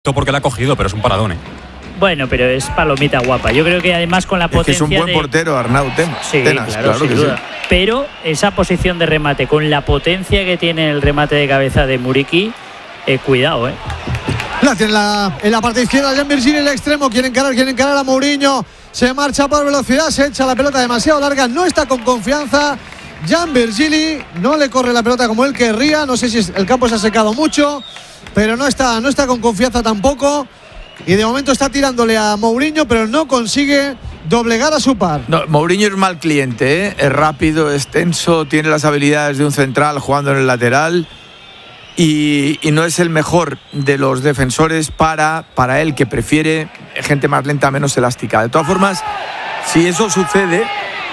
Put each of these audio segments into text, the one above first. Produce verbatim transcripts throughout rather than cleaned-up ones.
porque la ha cogido, pero es un paradón, ¿eh? Bueno, pero es palomita guapa. Yo creo que además con la potencia. Es que es un buen de... portero, Arnau Tenas. Sí, Tenas, claro, claro sin que duda. sí. Pero esa posición de remate, con la potencia que tiene el remate de cabeza de Muriqui, eh, cuidado, ¿eh? La tiene la, en la parte izquierda, Jan Virgili, el extremo. Quiere encarar, quiere encarar a Mourinho. Se marcha por velocidad, se echa la pelota demasiado larga. No está con confianza. Jan Virgili no le corre la pelota como él querría. No sé si el campo se ha secado mucho, pero no está, no está con confianza tampoco. Y de momento está tirándole a Mourinho, pero no consigue doblegar a su par. No, Mourinho es mal cliente, ¿eh? Es rápido, es tenso, tiene las habilidades de un central jugando en el lateral y, y no es el mejor de los defensores para, para él, que prefiere gente más lenta, menos elástica. De todas formas, si eso sucede,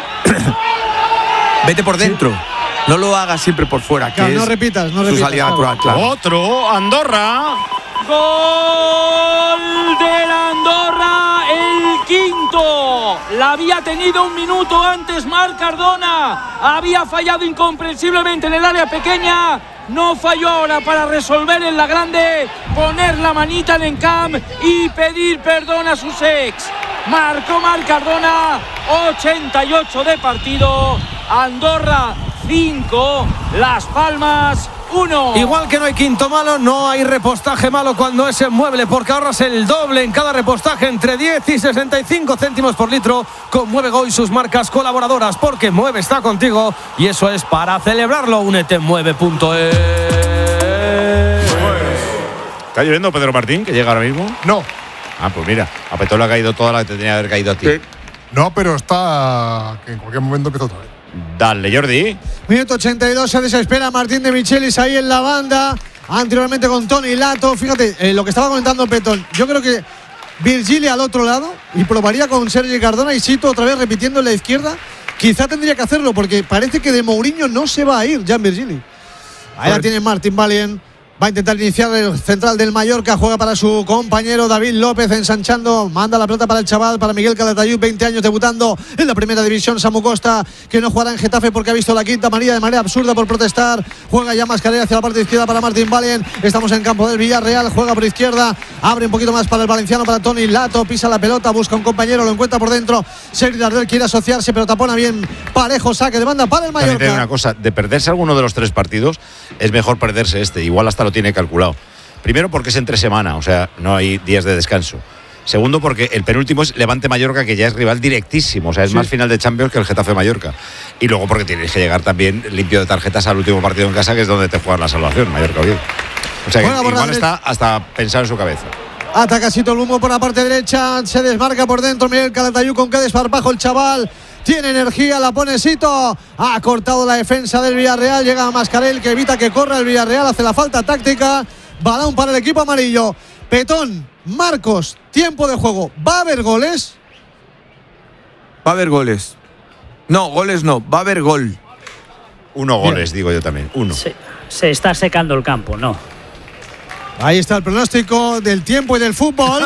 vete por dentro. No lo hagas siempre por fuera, que claro, es no repitas, no su repitas, salida claro. natural, claro. Otro, Andorra. ¡Gol del Andorra! ¡El quinto! La había tenido un minuto antes Marc Cardona. Había fallado incomprensiblemente en el área pequeña. No falló ahora para resolver en la grande, poner la manita en Encamp y pedir perdón a sus ex. Marcó Marc Cardona, ochenta y ocho de partido. Andorra cinco, Las Palmas uno. Igual que no hay quinto malo, no hay repostaje malo cuando es en Mueble, porque ahorras el doble en cada repostaje, entre diez y sesenta y cinco céntimos por litro con Mueve Go y sus marcas colaboradoras, porque Mueve está contigo y eso es para celebrarlo. Únete en mueve punto es. ¿Está lloviendo Pedro Martín, que llega ahora mismo? No. Ah, pues mira, a Petón le ha caído toda la que tendría que haber caído a ti. Sí. No, pero está que en cualquier momento empieza otra vez. Dale, Jordi. Minuto ochenta y dos, se desespera Martín de Michelis ahí en la banda. Anteriormente con Toni Lato. Fíjate, eh, lo que estaba comentando Petón. Yo creo que Virgili al otro lado y probaría con Sergi Cardona y Sito otra vez repitiendo en la izquierda. Quizá tendría que hacerlo porque parece que de Mourinho no se va a ir Jan Virgili. Ahí la tiene Martín Valien. Va a intentar iniciar el central del Mallorca. Juega para su compañero David López, ensanchando. Manda la pelota para el chaval, para Miguel Calatayud, veinte años, debutando en la primera división. Samu Costa, que no jugará en Getafe porque ha visto la quinta amarilla de manera absurda por protestar. Juega ya Mascarell hacia la parte izquierda para Martín Valien. Estamos en campo del Villarreal. Juega por izquierda. Abre un poquito más para el valenciano, para Toni Lato. Pisa la pelota, busca un compañero, lo encuentra por dentro. Sergi Darder quiere asociarse, pero tapona bien Parejo. Saque de banda para el Mallorca. También te digo una cosa, de perderse alguno de los tres partidos, es mejor perderse este. Igual hasta lo tiene calculado. Primero porque es entre semana, o sea, no hay días de descanso. Segundo porque el penúltimo es Levante Mallorca, que ya es rival directísimo, o sea, es sí. más final de Champions que el Getafe Mallorca. Y luego porque tienes que llegar también limpio de tarjetas al último partido en casa, que es donde te juegas la salvación, Mallorca bien. O sea, que bueno, igual está hasta pensar en su cabeza. Ataca Sito el humo por la parte derecha, se desmarca por dentro Miguel Calatayud, con qué desparpajo el chaval. Tiene energía, la pone Sito. Ha cortado la defensa del Villarreal. Llega a Mascarell, que evita que corra el Villarreal. Hace la falta táctica. Balón para el equipo amarillo. Petón, Marcos, tiempo de juego. ¿Va a haber goles? Va a haber goles. No, goles no. Va a haber gol. Uno goles, digo yo también. Uno. Se, se está secando el campo, no. Ahí está el pronóstico del tiempo y del fútbol.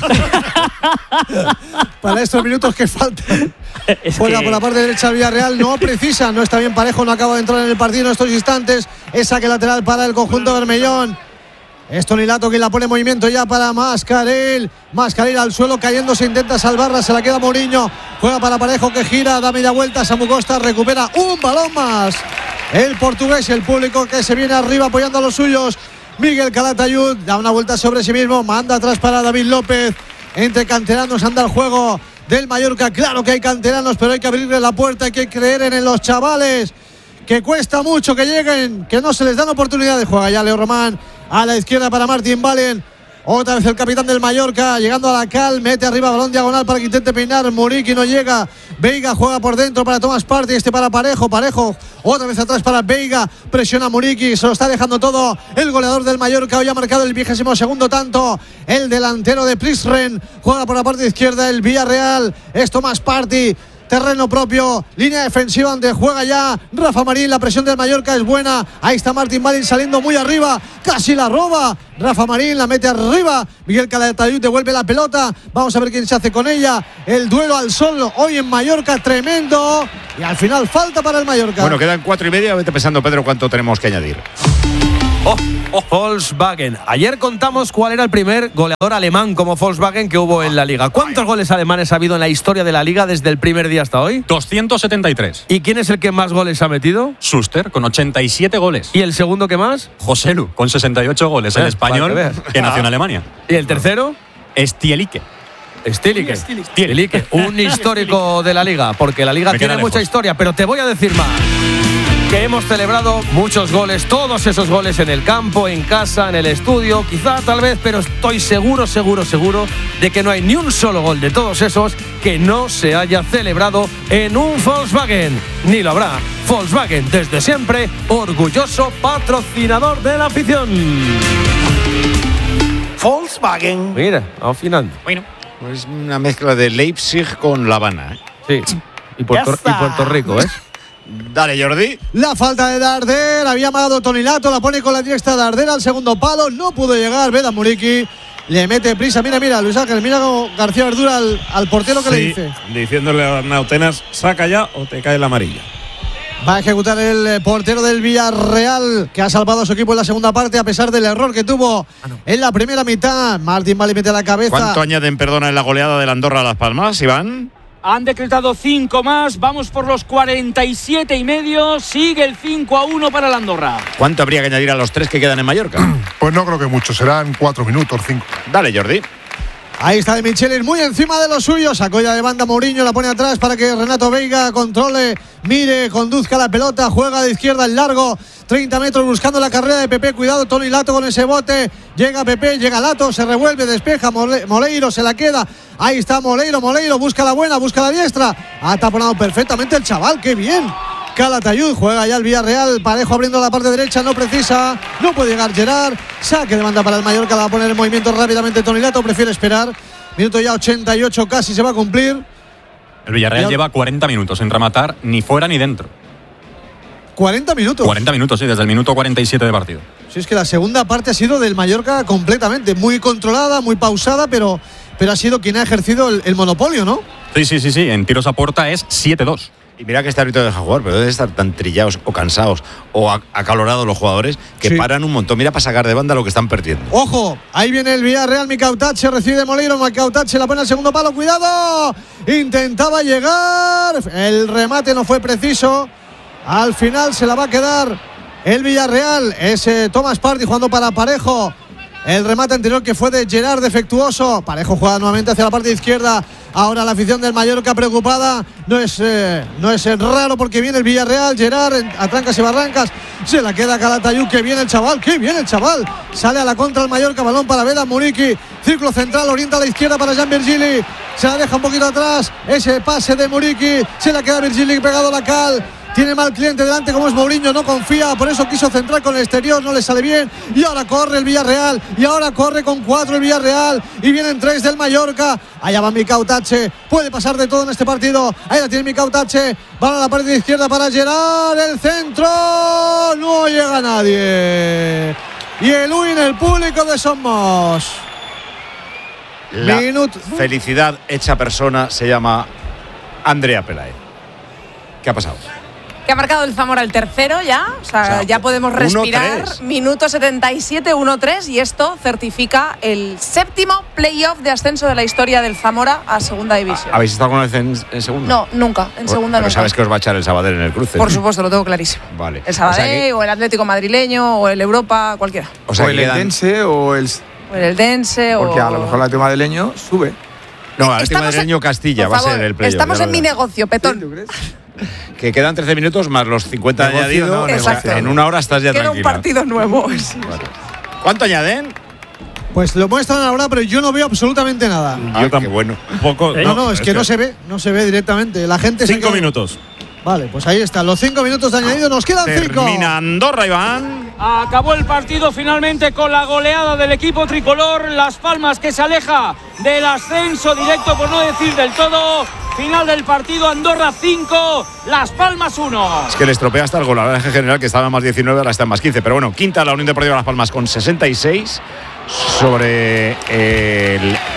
Para estos minutos que faltan. Es Juega que... por la parte derecha Villarreal, no precisa, no está bien Parejo, no acaba de entrar en el partido en estos instantes. Es saque lateral para el conjunto bermellón. Es Toni Lato quien la pone en movimiento ya para Mascarell. Mascarell al suelo, cayendo, se intenta salvarla, se la queda Mourinho. Juega para Parejo, que gira, da media vuelta. Samu Costa recupera un balón más. El portugués, el público que se viene arriba apoyando a los suyos. Miguel Calatayud da una vuelta sobre sí mismo, manda atrás para David López. Entre canteranos anda el juego del Mallorca. Claro que hay canteranos, pero hay que abrirle la puerta, hay que creer en los chavales, que cuesta mucho que lleguen, que no se les dan oportunidades. Juega ya Leo Román a la izquierda para Martín Valien. Otra vez el capitán del Mallorca, llegando a la cal, mete arriba, balón diagonal para que intente peinar. Muriqui no llega. Veiga juega por dentro para Thomas Partey, este para Parejo. Parejo otra vez atrás para Veiga, presiona Muriqui, se lo está dejando todo el goleador del Mallorca. Hoy ha marcado el vigésimo segundo tanto, el delantero de Plisren. Juega por la parte izquierda el Villarreal, es Thomas Partey. Terreno propio, línea defensiva donde juega ya Rafa Marín. La presión del Mallorca es buena. Ahí está Martín Valien saliendo muy arriba, casi la roba. Rafa Marín la mete arriba. Miguel Calatayud devuelve la pelota. Vamos a ver quién se hace con ella. El duelo al sol hoy en Mallorca, tremendo. Y al final falta para el Mallorca. Bueno, quedan cuatro y media. Vete pensando, Pedro, cuánto tenemos que añadir. Oh. Oh. Volkswagen. Ayer contamos cuál era el primer goleador alemán como Volkswagen que hubo en la Liga. ¿Cuántos goles alemanes ha habido en la historia de la Liga desde el primer día hasta hoy? doscientos setenta y tres. ¿Y quién es el que más goles ha metido? Schuster, con ochenta y siete goles. ¿Y el segundo que más? Joselu, con sesenta y ocho goles. Eh, el español que, que nació en Alemania. ¿Y el tercero? Stielike. Stielike. Stielike, un histórico de la Liga, porque la Liga Me tiene mucha historia, pero te voy a decir más. Que hemos celebrado muchos goles, todos esos goles en el campo, en casa, en el estudio, quizá, tal vez, pero estoy seguro, seguro, seguro de que no hay ni un solo gol de todos esos que no se haya celebrado en un Volkswagen. Ni lo habrá. Volkswagen, desde siempre, orgulloso patrocinador de la afición. Volkswagen. Mira, afinando. Bueno. Es una mezcla de Leipzig con La Habana. ¿eh? Sí. Y Puerto, y Puerto Rico, ¿eh? Dale, Jordi. La falta de Darder, había amagado Toni Lato, la pone con la diestra Darder al segundo palo, no pudo llegar, Vedat Muriqui le mete prisa, mira, mira, Luis Ángel, mira como García Verdura al, al portero que sí, le dice. Diciéndole a Nautenas, saca ya o te cae la amarilla. Va a ejecutar el portero del Villarreal, que ha salvado a su equipo en la segunda parte a pesar del error que tuvo ah, no. en la primera mitad. Martín Vale mete la cabeza. ¿Cuánto añaden, perdona, en la goleada del Andorra a Las Palmas, Iván? Han decretado cinco más, vamos por los cuarenta y siete y medio, sigue el cinco a uno para el Andorra. ¿Cuánto habría que añadir a los tres que quedan en Mallorca? Pues no creo que mucho, serán cuatro minutos, cinco. Dale, Jordi. Ahí está de Michelis, muy encima de los suyos. Sacó ya de banda Mourinho, la pone atrás para que Renato Veiga controle, mire, conduzca la pelota, juega de izquierda en largo, treinta metros buscando la carrera de Pepe. Cuidado, Toni Lato con ese bote. Llega Pepe, llega Lato, se revuelve, despeja. Mole, Moleiro se la queda. Ahí está Moleiro, Moleiro busca la buena, busca la diestra. Ha taponado perfectamente el chaval, qué bien. Calatayud juega ya el Villarreal, Parejo abriendo la parte derecha, no precisa, no puede llegar Gerard, saque de banda para el Mallorca, la va a poner en movimiento rápidamente Toni Lato, prefiere esperar, minuto ya ochenta y ocho, casi se va a cumplir. El Villarreal ya... lleva cuarenta minutos sin rematar ni fuera ni dentro. cuarenta minutos. cuarenta minutos, sí, desde el minuto cuarenta y siete de partido. Sí, es que la segunda parte ha sido del Mallorca completamente, muy controlada, muy pausada, pero, pero ha sido quien ha ejercido el, el monopolio, ¿no? Sí, sí, sí, sí, en tiros a puerta es siete dos. Y mira que este árbitro deja jugar, pero deben estar tan trillados o cansados o acalorados los jugadores que sí. paran un montón. Mira para sacar de banda lo que están perdiendo. Ojo, ahí viene el Villarreal, Micautache recibe de Moleiro, Micautache la pone al segundo palo, cuidado, intentaba llegar, el remate no fue preciso, al final se la va a quedar el Villarreal, ese Thomas Partey jugando para Parejo. El remate anterior que fue de Gerard defectuoso. Parejo juega nuevamente hacia la parte izquierda. Ahora la afición del Mallorca preocupada. No es, eh, no es raro porque viene el Villarreal. Gerard a trancas y barrancas. Se la queda Calatayud. Que viene el chaval. Que viene el chaval. Sale a la contra el Mallorca. Balón para Vedat Muriqui. Círculo central. Orienta a la izquierda para Jan Virgili. Se la deja un poquito atrás. Ese pase de Muriqui. Se la queda Virgili pegado a la cal. Tiene mal cliente delante como es Mourinho, no confía, por eso quiso centrar con el exterior, no le sale bien. Y ahora corre el Villarreal, y ahora corre con cuatro el Villarreal, y vienen tres del Mallorca. Allá va Micautache, puede pasar de todo en este partido. Ahí la tiene Micautache, van a la parte izquierda para Gerard, el centro, no llega nadie. Y el win, el público de Somos. La Minuto. felicidad hecha persona se llama Andrea Pelaez. ¿Qué ha pasado? Que ha marcado el Zamora el tercero ya, o sea, o sea ya podemos respirar. Minuto setenta y siete, uno tres, y esto certifica el séptimo playoff de ascenso de la historia del Zamora a segunda división. ¿Habéis estado alguna vez en, en segunda? No, nunca, en segunda Pero nunca. sabes que os va a echar el Sabadell en el cruce. Por supuesto, lo tengo clarísimo. Vale. El Sabadell, o, sea que... o el Atlético madrileño, o el Europa, cualquiera. O, sea, o el Eldense o el... O el Eldense, o... Porque a lo mejor el Atlético madrileño sube. No, el Atlético madrileño Castilla va a ser el playoff. Estamos en mi negocio, Petón. ¿Sí, tú crees? Que quedan trece minutos más los cincuenta añadidos. No, exacto. En una hora estás ya Queda tranquila. un partido nuevo. Vale. ¿Cuánto añaden? Pues lo muestran ahora, pero yo no veo absolutamente nada. Ah, yo también. Bueno. Un poco. No, no, es, es que, que no se ve, no se ve directamente. La gente Cinco se minutos. Vale, pues ahí están los cinco minutos de añadido. Nos quedan cinco. Termina Andorra, Iván. Acabó el partido finalmente con la goleada del equipo tricolor. Las Palmas que se aleja del ascenso directo, por no decir del todo. Final del partido, Andorra cinco, Las Palmas uno. Es que le estropea hasta el gol. La general que estaba en más diecinueve, ahora está en más quince. Pero bueno, quinta la Unión Deportiva Las Palmas con sesenta y seis sobre el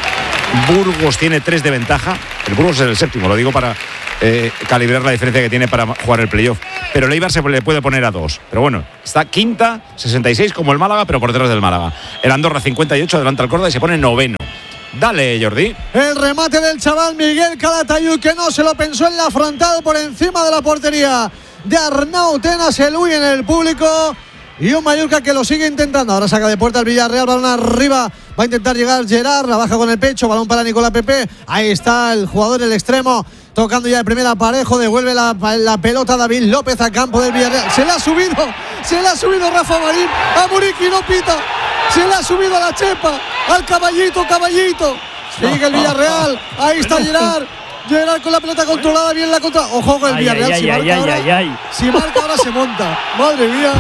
Burgos tiene tres de ventaja. El Burgos es el séptimo, lo digo para eh, calibrar la diferencia que tiene para jugar el playoff. Pero el Eibar se le puede poner a dos. Pero bueno, está quinta, sesenta y seis como el Málaga, pero por detrás del Málaga. El Andorra cincuenta y ocho, adelanta al Córdoba y se pone noveno. Dale, Jordi. El remate del chaval Miguel Calatayud, que no se lo pensó en la frontal por encima de la portería de Arnau Tenas, el Uy en el público. Y un Mallorca que lo sigue intentando. Ahora saca de puerta el Villarreal, balón arriba. Va a intentar llegar Gerard, la baja con el pecho. Balón para Nicolás Pepe. Ahí está el jugador, el extremo. Tocando ya el primer aparejo. Devuelve la, la pelota David López a campo del Villarreal. Se le ha subido. Se le ha subido Rafa Marín. A Muriqui no pita. Se le ha subido a la chepa. Al caballito, caballito. Sigue el Villarreal. Ahí está Gerard. Gerard con la pelota controlada, bien la contra. Ojo con el ay, Villarreal. Ay, si, ay, marca ay, ahora, ay, ay. si marca ahora se monta. Madre mía.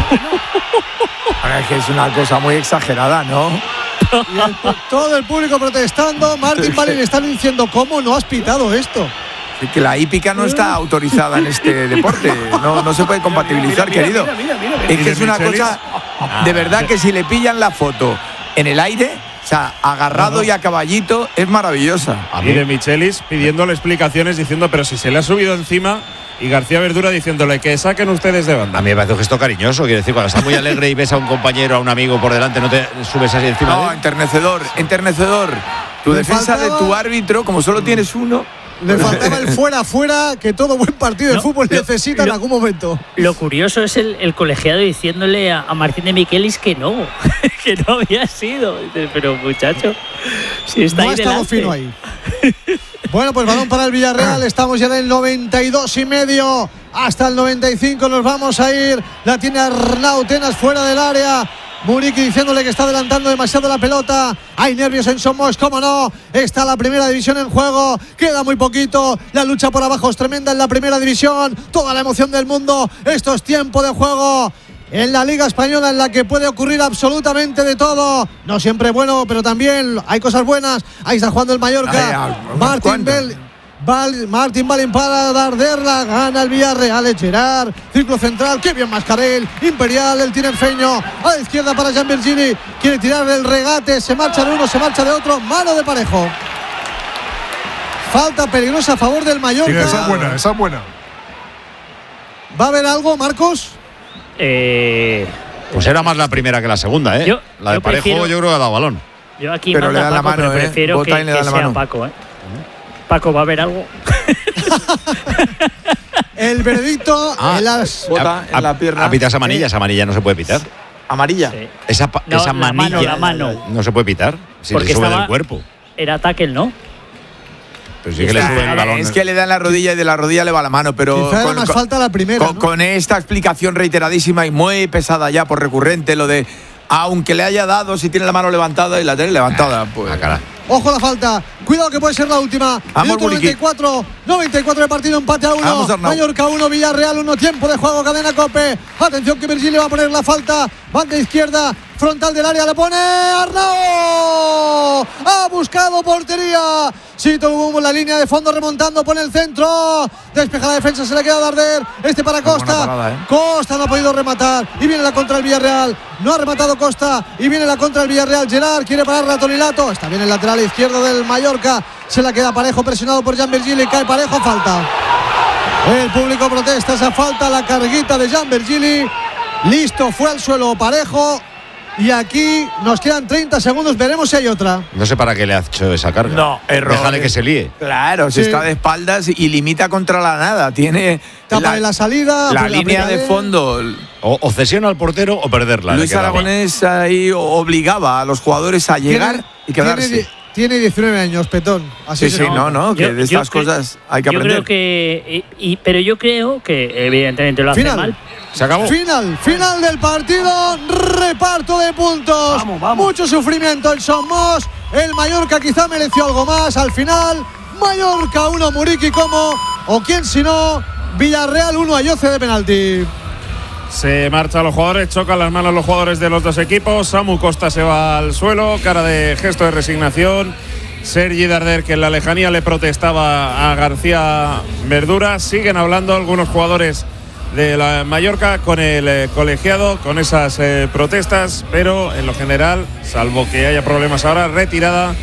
Ahora es que es una cosa muy exagerada, ¿no? Y el, todo el público protestando. Martín Vale le están diciendo, ¿cómo no has pitado esto? Es que la hípica no está autorizada en este deporte. No, no se puede compatibilizar, mira, mira, querido. Mira, mira, mira, mira. Es que es una cosa. De verdad que si le pillan la foto en el aire. O sea, agarrado no, no. y a caballito, es maravillosa. A mí de Michelis pidiéndole explicaciones, diciendo, pero si se le ha subido encima, y García Verdura diciéndole que saquen ustedes de banda. A mí me parece un gesto cariñoso, quiero decir, cuando estás muy alegre y ves a un compañero, a un amigo por delante, no te subes así encima. No, de él. enternecedor, enternecedor. Tu defensa faltaba... de tu árbitro, como solo tienes uno. Le faltaba el fuera fuera que todo buen partido de no, fútbol lo, necesita lo, en algún momento. Lo curioso es el, el colegiado diciéndole a, a Martín de Michelis que no, que no había sido. Pero muchacho, si está no ahí ha estado delante. fino ahí. Bueno, pues balón para el Villarreal. Estamos ya en el noventa y dos y medio. Hasta el noventa y cinco nos vamos a ir. La tiene Arnau Tenas fuera del área. Muriqui diciéndole que está adelantando demasiado la pelota. Hay nervios en Somos, cómo no. Está la primera división en juego. Queda muy poquito. La lucha por abajo es tremenda en la primera división. Toda la emoción del mundo. Esto es tiempo de juego en la Liga Española, en la que puede ocurrir absolutamente de todo. No siempre bueno, pero también hay cosas buenas. Ahí está jugando el Mallorca. Ay, Martín Bell. Val, Martín Balín para Darderla, gana el Villarreal, Gerard, círculo central, qué bien Mascarell, Imperial, el tinerfeño, a la izquierda para Jean Virgili, quiere tirar el regate, se marcha de uno, se marcha de otro, mano de Parejo. Falta peligrosa a favor del Mallorca. Sí, esa es buena, esa es buena. ¿Va a haber algo, Marcos? Eh... Pues era más la primera que la segunda, ¿eh? Yo, la de yo Parejo prefiero, yo creo que ha dado balón. Yo aquí pero manda le da Paco, la mano, pero eh. prefiero Bota que, y le da que la sea mano. Paco, ¿eh? Paco, ¿va a haber algo? El veredicto ah, en las bota en la pierna. A pitar esa amarilla, esa amarilla no se puede pitar. ¿Amarilla? Sí. Esa, no, esa la manilla mano, la mano. no se puede pitar si porque le sube estaba, del cuerpo. Era tackle, ¿no? Pero sí que le sube el balón. Es que le da en la rodilla y de la rodilla le va la mano, pero quizá con, era más con, falta la primera, con, ¿no? con esta explicación reiteradísima y muy pesada ya por recurrente, lo de aunque le haya dado, si tiene la mano levantada y la tiene levantada, pues. Ah, cara. Ojo la falta, cuidado que puede ser la última. Vamos, Minuto noventa y cuatro, noventa y cuatro de partido, empate a uno. Vamos, Mallorca uno, Villarreal uno, tiempo de juego, cadena Cope. Atención que Virgilio va a poner la falta, banda izquierda, frontal del área, le pone Arnau. Ha buscado portería. Sí, tuvo la línea de fondo remontando, pone el centro. Despeja la defensa, se le queda Darder. Este para Costa. Parada, ¿eh? Costa no ha podido rematar. Y viene la contra el Villarreal. No ha rematado Costa. Y viene la contra el Villarreal. Gerard quiere parar Ratonilato. Está bien el lateral izquierdo del Mallorca. Se la queda Parejo, presionado por Jean Virgili. Cae Parejo, falta. El público protesta esa falta. La carguita de Jean Virgili. Listo, fue al suelo Parejo. Y aquí nos quedan treinta segundos, veremos si hay otra. No sé para qué le ha hecho esa carga. No, error. Déjale que se líe. Claro, si sí. Está de espaldas y limita contra la nada. Tiene tapa en la salida, la línea de fondo. O, o cesiona al portero o perderla. Luis Aragonés ahí obligaba a los jugadores a llegar tiene, y quedarse. Tiene, tiene diecinueve años, Petón. Así sí, sí, no, no, que yo, de estas cosas cre- hay que yo aprender. Creo que, y, y, pero yo creo que evidentemente lo hace Final. mal. Se acabó. Final, final del partido, reparto de puntos. Vamos, vamos. Mucho sufrimiento en Somos. El Mallorca quizá mereció algo más al final. Mallorca uno, Muriqui como, o quién si no, Villarreal uno, Ayoce de penalti. Se marchan los jugadores, chocan las manos los jugadores de los dos equipos. Samu Costa se va al suelo, cara de gesto de resignación. Sergi Darder, que en la lejanía le protestaba a García Verdura. Siguen hablando algunos jugadores de la Mallorca con el eh, colegiado, con esas eh, protestas, pero en lo general, salvo que haya problemas ahora, retirada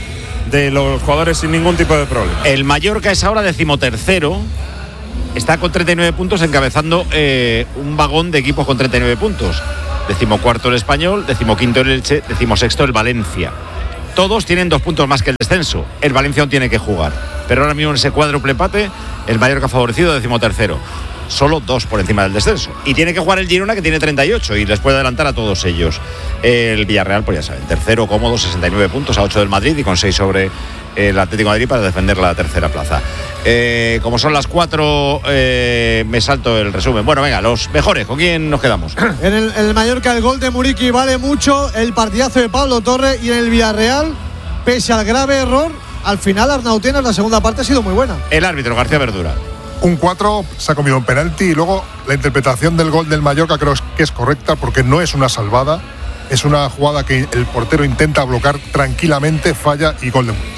de los jugadores sin ningún tipo de problema. El Mallorca es ahora decimotercero. Está con treinta y nueve puntos, encabezando eh, un vagón de equipos con treinta y nueve puntos. Decimocuarto el Español, decimoquinto el Elche, decimosexto el Valencia. Todos tienen dos puntos más que el descenso. El Valencia aún tiene que jugar. Pero ahora mismo en ese cuádruple empate, el Mallorca favorecido, decimotercero. Solo dos por encima del descenso. Y tiene que jugar el Girona, que tiene treinta y ocho, y les puede adelantar a todos ellos. El Villarreal, pues ya saben, tercero cómodo, sesenta y nueve puntos, a ocho del Madrid y con seis sobre el Atlético de Madrid para defender la tercera plaza. Eh, como son las cuatro, eh, me salto el resumen. Bueno, venga, los mejores, ¿con quién nos quedamos? En el, en el Mallorca el gol de Muriqui vale mucho, el partidazo de Pablo Torre, y en el Villarreal, pese al grave error, al final Arnautiena en la segunda parte ha sido muy buena. El árbitro, García Verdura. Un cuatro, se ha comido un penalti, y luego la interpretación del gol del Mallorca creo que es correcta, porque no es una salvada, es una jugada que el portero intenta bloquear tranquilamente, falla y gol de Muriqui.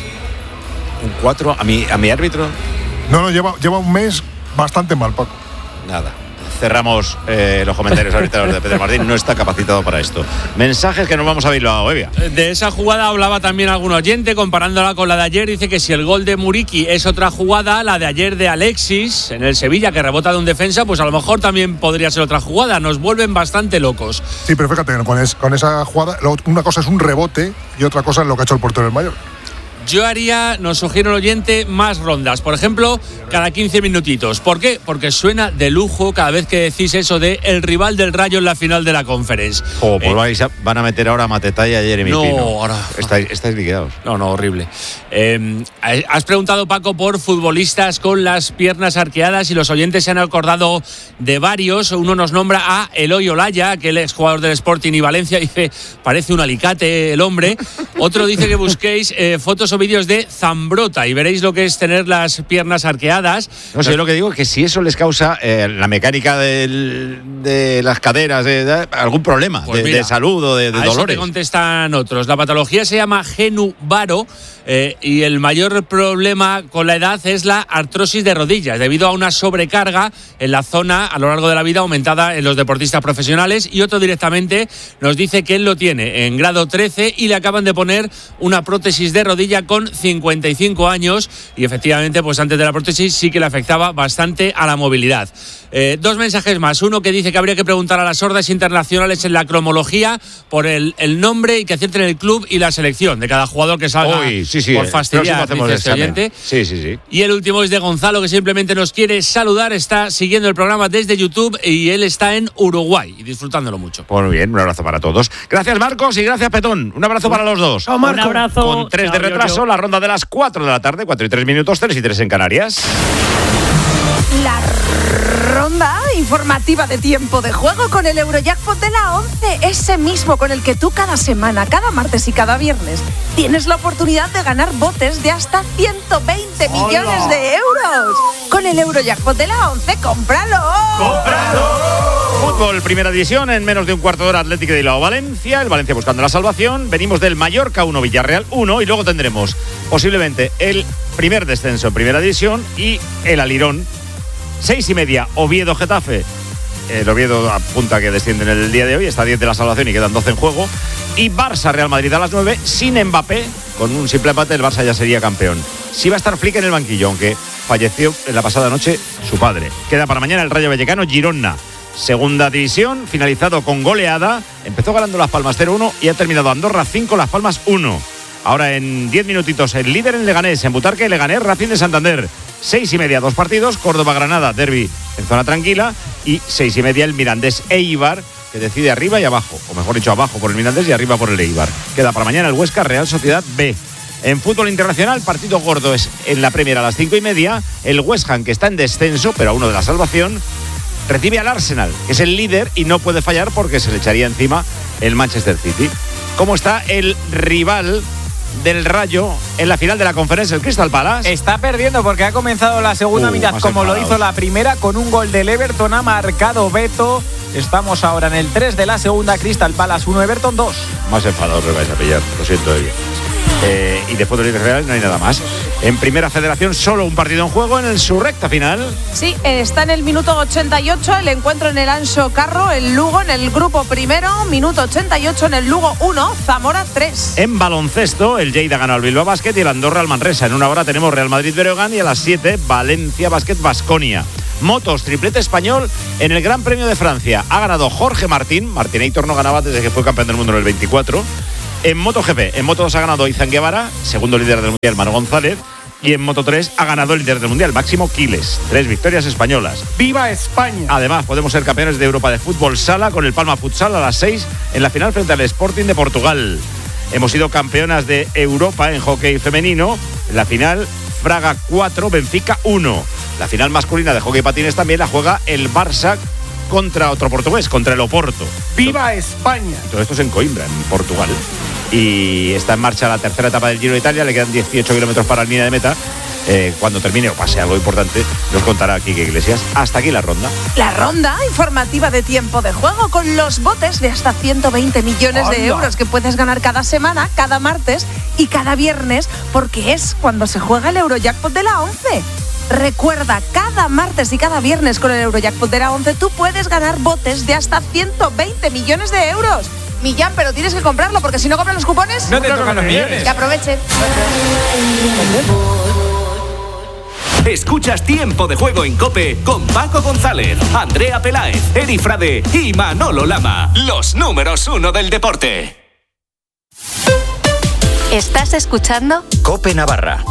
Un cuatro, a mi, a mi árbitro. No, no, lleva, lleva un mes bastante mal, Paco. Nada. Cerramos eh, los comentarios ahorita de Pedro Martín, no está capacitado para esto. Mensajes que nos vamos a Bilbao, Evia. De esa jugada hablaba también algún oyente, comparándola con la de ayer. Dice que si el gol de Muriqui es otra jugada, la de ayer de Alexis en el Sevilla, que rebota de un defensa, pues a lo mejor también podría ser otra jugada. Nos vuelven bastante locos. Sí, pero fíjate, con, es, con esa jugada, una cosa es un rebote y otra cosa es lo que ha hecho el portero del Mallorca. Yo haría, nos sugiere el oyente, más rondas. Por ejemplo, cada quince minutitos. ¿Por qué? Porque suena de lujo cada vez que decís eso de el rival del Rayo en la final de la Conference. Oh, pues eh, vais a, van a meter ahora a Mateta y a Jeremy no, Pino. Ahora, estáis, estáis liquidados. No, no, horrible. Eh, has preguntado, Paco, por futbolistas con las piernas arqueadas y los oyentes se han acordado de varios. Uno nos nombra a Eloy Olaya, que él es jugador del Sporting y Valencia. Dice, parece un alicate el hombre. Otro dice que busquéis eh, fotos o vídeos de Zambrota y veréis lo que es tener las piernas arqueadas. No sé, yo lo que digo es que si eso les causa eh, la mecánica del, de las caderas, de, de, algún problema pues de, mira, de salud o de, de a dolores. Eso te contestan otros. La patología se llama Genu Varo eh, y el mayor problema con la edad es la artrosis de rodillas, debido a una sobrecarga en la zona a lo largo de la vida aumentada en los deportistas profesionales. Y otro directamente nos dice que él lo tiene en grado trece y le acaban de poner una prótesis de rodilla con cincuenta y cinco años y efectivamente pues antes de la prótesis sí que le afectaba bastante a la movilidad. Eh, dos mensajes más, uno que dice que habría que preguntar a las hordas internacionales en la cromología por el, el nombre y que acierten el club y la selección de cada jugador que salga. Uy, sí, sí, por fastidiar, dice este oyente. Sí, sí, sí. Y el último es de Gonzalo, que simplemente nos quiere saludar, está siguiendo el programa desde YouTube y él está en Uruguay y disfrutándolo mucho. Pues muy bien, un abrazo para todos. Gracias, Marcos, y gracias, Petón. Un abrazo para los dos. Oh, un abrazo. Con tres de retraso, yo, yo. La ronda de las cuatro de la tarde, cuatro y tres minutos, tres y tres en Canarias. La ronda informativa de tiempo de juego con el Eurojackpot de la once, ese mismo con el que tú cada semana, cada martes y cada viernes tienes la oportunidad de ganar botes de hasta ciento veinte millones de euros. Con el Eurojackpot de la once, ¡cómpralo! ¡Cómpralo! Fútbol, primera división, en menos de un cuarto de hora, Atlético de Bilbao, Valencia, el Valencia buscando la salvación. Venimos del Mallorca uno, Villarreal uno, y luego tendremos posiblemente el primer descenso en primera división y el alirón. Seis y media, Oviedo Getafe. El Oviedo apunta que desciende en el día de hoy, está a diez de la salvación y quedan doce en juego. Y Barça Real Madrid a las nueve, sin Mbappé, con un simple empate el Barça ya sería campeón. Sí va a estar Flick en el banquillo, aunque falleció en la pasada noche su padre. Queda para mañana el Rayo Vallecano Girona. Segunda división, finalizado con goleada. Empezó ganando Las Palmas cero uno y ha terminado Andorra cinco, Las Palmas uno. Ahora en diez minutitos el líder en Leganés, en Butarque, Leganés, Racing de Santander. Seis y media, dos partidos, Córdoba-Granada, derbi en zona tranquila. Y seis y media el Mirandés Eibar, que decide arriba y abajo, o mejor dicho abajo por el Mirandés y arriba por el Eibar. Queda para mañana el Huesca Real Sociedad B. En fútbol internacional, partido gordo es en la Premier a las cinco y media. El West Ham, que está en descenso, pero a uno de la salvación, recibe al Arsenal, que es el líder y no puede fallar porque se le echaría encima el Manchester City. ¿Cómo está el rival del Rayo en la final de la Conferencia, el Crystal Palace? Está perdiendo porque ha comenzado la segunda uh, mitad como enfadados. Lo hizo la primera, con un gol del Everton, ha marcado Beto. Estamos ahora en el tres de la segunda, Crystal Palace uno, Everton dos. Más enfadados me vais a pillar, lo siento, Evi. Eh, y después del Villarreal no hay nada más. En Primera Federación solo un partido en juego en el, su recta final. Sí, está en el minuto ochenta y ocho el encuentro en el Anxo Carro, el Lugo en el grupo primero, minuto ochenta y ocho en el Lugo uno, Zamora tres. En baloncesto, el Lleida ganó al Bilbao Basket y el Andorra al Manresa. En una hora tenemos Real Madrid-Breogán y a las siete Valencia Basket-Baskonia. Motos, triplete español en el Gran Premio de Francia. Ha ganado Jorge Martín. Martinator no ganaba desde que fue campeón del mundo en el veinticuatro. En MotoGP, en Moto dos ha ganado Izan Guevara, segundo líder del Mundial Manu González. Y en Moto tres ha ganado el líder del Mundial, Máximo Quiles. Tres victorias españolas. ¡Viva España! Además, podemos ser campeones de Europa de fútbol sala con el Palma Futsal a las seis en la final frente al Sporting de Portugal. Hemos sido campeonas de Europa en hockey femenino. En la final, Fraga cuatro, Benfica uno. La final masculina de hockey patines también la juega el Barça contra otro portugués, contra el Oporto. ¡Viva España! Y todo esto es en Coimbra, en Portugal. Y está en marcha la tercera etapa del Giro de Italia. Le quedan dieciocho kilómetros para la línea de meta. Eh, cuando termine o pase algo importante, nos contará Quique Iglesias. Hasta aquí la ronda. La ronda informativa de tiempo de juego con los botes de hasta ciento veinte millones ¡Anda! de euros que puedes ganar cada semana, cada martes y cada viernes, porque es cuando se juega el Eurojackpot de la once. Recuerda, cada martes y cada viernes con el Eurojackpot de la once tú puedes ganar botes de hasta ciento veinte millones de euros. Millán, pero tienes que comprarlo porque si no compras los cupones no te tocan los millones. Que aprovechen. Escuchas Tiempo de Juego en COPE con Paco González, Andrea Peláez, Eri Frade y Manolo Lama. Los números uno del deporte. ¿Estás escuchando? COPE Navarra.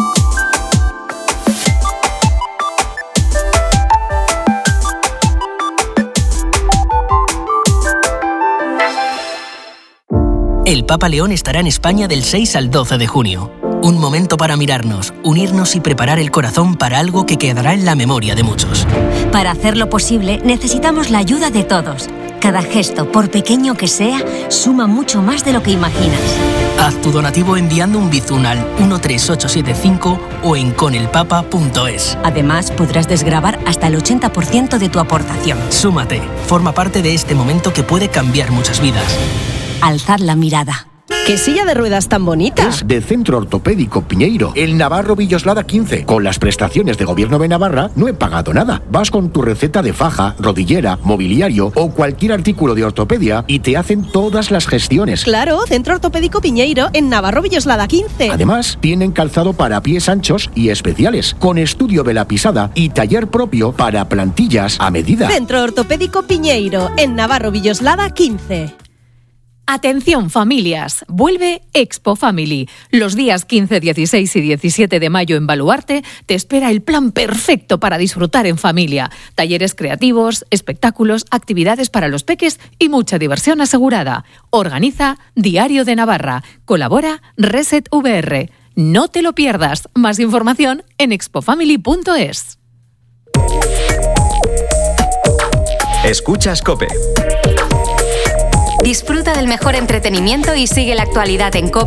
El Papa León estará en España del seis al doce de junio. Un momento para mirarnos, unirnos y preparar el corazón para algo que quedará en la memoria de muchos. Para hacerlo posible, necesitamos la ayuda de todos. Cada gesto, por pequeño que sea, suma mucho más de lo que imaginas. Haz tu donativo enviando un bizum al uno tres ocho siete cinco o en conelpapa punto es. Además, podrás desgravar hasta el ochenta por ciento de tu aportación. Súmate, forma parte de este momento que puede cambiar muchas vidas. Alzad la mirada. ¡Qué silla de ruedas tan bonita! Es de Centro Ortopédico Piñeiro, el Navarro Villoslada quince. Con las prestaciones de Gobierno de Navarra no he pagado nada. Vas con tu receta de faja, rodillera, mobiliario o cualquier artículo de ortopedia y te hacen todas las gestiones. Claro, Centro Ortopédico Piñeiro en Navarro Villoslada quince. Además, tienen calzado para pies anchos y especiales, con estudio de la pisada y taller propio para plantillas a medida. Centro Ortopédico Piñeiro en Navarro Villoslada quince. Atención familias, vuelve Expo Family. Los días quince, dieciséis y diecisiete de mayo en Baluarte te espera el plan perfecto para disfrutar en familia. Talleres creativos, espectáculos, actividades para los peques y mucha diversión asegurada. Organiza Diario de Navarra. Colabora Reset V R. No te lo pierdas. Más información en expofamily punto es. Escuchas COPE. Disfruta del mejor entretenimiento y sigue la actualidad en COPE.